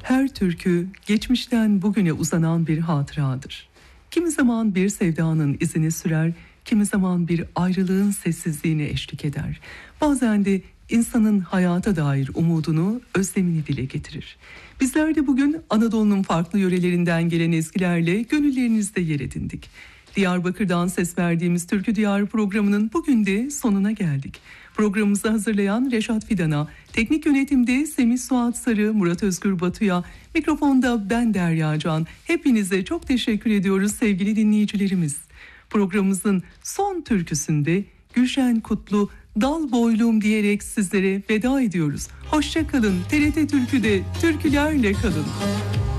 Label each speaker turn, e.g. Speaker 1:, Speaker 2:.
Speaker 1: Her türkü geçmişten bugüne uzanan bir hatıradır. Kimi zaman bir sevdanın izini sürer, kimi zaman bir ayrılığın sessizliğine eşlik eder. Bazen de insanın hayata dair umudunu, özlemini dile getirir. Bizler de bugün Anadolu'nun farklı yörelerinden gelen ezgilerle gönüllerinizde yer edindik. Diyarbakır'dan ses verdiğimiz Türkü Diyarı programının bugün de sonuna geldik. Programımızı hazırlayan Reşat Fidan'a, teknik yönetimde Semih Suat Sarı, Murat Özgür Batu'ya, mikrofonda ben Derya Can. Hepinize çok teşekkür ediyoruz sevgili dinleyicilerimiz. Programımızın son türküsünde Gülşen Kutlu, Dal Boylum diyerek sizlere veda ediyoruz. Hoşça kalın, TRT Türkü'de türkülerle kalın.